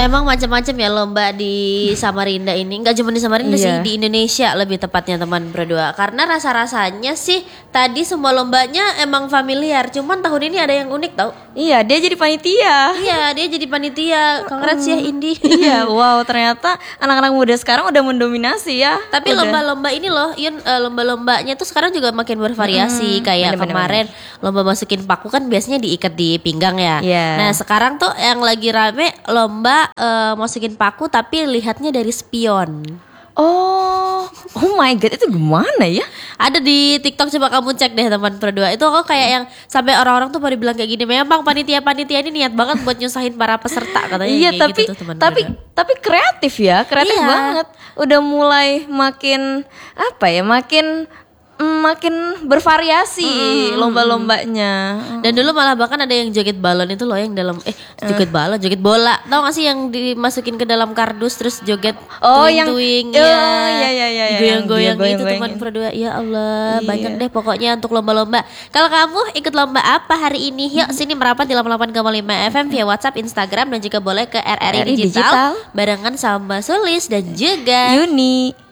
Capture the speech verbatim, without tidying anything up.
emang macam-macam ya lomba di Samarinda ini. Enggak cuma di Samarinda Iya. sih, di Indonesia lebih tepatnya teman berdua. Karena rasa-rasanya sih tadi semua lombanya emang familiar. Cuman tahun ini ada yang unik tau. Iya, dia jadi panitia. Iya, dia jadi panitia. Congrats ya Indi. Iya, wow, ternyata anak-anak muda sekarang udah mendominasi ya. Tapi Udah. lomba-lomba ini loh, Yun, uh, lomba-lombanya tuh sekarang juga makin bervariasi. Hmm, Kayak bener-bener. kemarin lomba masukin paku kan biasanya diikat di pinggang ya. Iya. Nah sekarang tuh yang lagi rame lomba uh, masukin paku tapi lihatnya dari spion. Oh, oh my god, itu gimana ya? Ada di TikTok, coba kamu cek deh teman berdua. Itu kok kayak yang sampai orang-orang tuh pada bilang kayak gini, memang panitia-panitia ini niat banget buat nyusahin para peserta katanya. Iya, kayak tapi gitu tuh, teman tapi berdua. tapi kreatif ya, kreatif Iya. banget. Udah mulai makin apa ya, makin mm, makin bervariasi lomba-lombanya. Dan dulu malah bahkan ada yang joget balon itu loh, yang dalam eh joget balon, joget bola. Tahu gak sih yang dimasukin ke dalam kardus terus joget Oh, yang- tuing-tuing oh, iya, iya, iya, yang goyang-goyang dia itu teman goyang-goyangin. berdua. Ya Allah, Iya. banyak deh pokoknya untuk lomba-lomba. Kalau kamu ikut lomba apa hari ini? Yuk sini merapat di delapan puluh delapan koma lima F M via WhatsApp, Instagram dan juga boleh ke R R I R R I Digital, Digital. barengan sama Mbak Sulis dan juga Yuni.